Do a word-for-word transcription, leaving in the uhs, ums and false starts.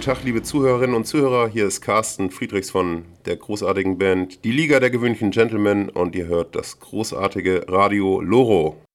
Tag, liebe Zuhörerinnen und Zuhörer. Hier ist Carsten Friedrichs von der großartigen Band Die Liga der gewöhnlichen Gentlemen und ihr hört das großartige Radio Loro.